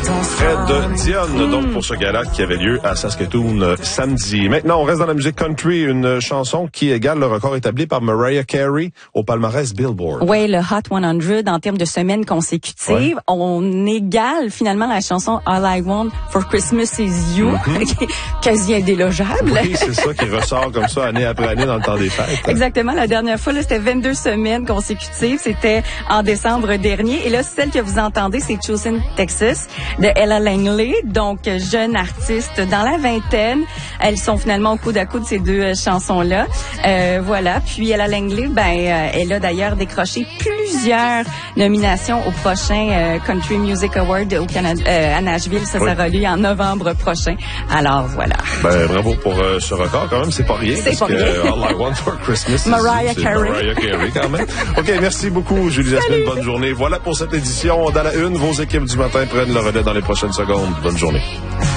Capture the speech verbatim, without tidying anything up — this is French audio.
Fred Dionne, mm. donc pour ce gala qui avait lieu à Saskatoon euh, samedi. Maintenant, on reste dans la musique country, une chanson qui égale le record établi par Mariah Carey au palmarès Billboard. Oui, le Hot cent en termes de semaines consécutives. Ouais. On égale finalement la chanson All I Want for Christmas Is You, mm-hmm. quasi indélogeable. Oui, c'est ça qui ressort comme ça année après année dans le temps des fêtes. Exactement. La dernière fois, là, c'était vingt-deux semaines consécutives. C'était en décembre dernier. Et là, celle que vous entendez, c'est Chosen Texas de Ella Langley. Donc, jeune artiste dans la vingtaine. Elles sont finalement au coude à coude, ces deux euh, chansons-là. Euh, voilà. Puis Ella Langley, ben, euh, elle a d'ailleurs décroché plusieurs nominations au prochain euh, Country Music Award au Canada, euh, à Nashville. Ça oui. sera lieu en novembre prochain. Alors, voilà. Ben, bravo pour euh, ce record, quand même. C'est pas rien. C'est pas que, rien. Euh, All I Want for Christmas Mariah c'est Carey. Mariah Carey, quand même. OK, merci beaucoup, Julie Jasmine. Bonne journée. Voilà pour cette édition. Dans la une, vos équipes du matin prennent le relais dans les prochaines secondes. Bonne journée.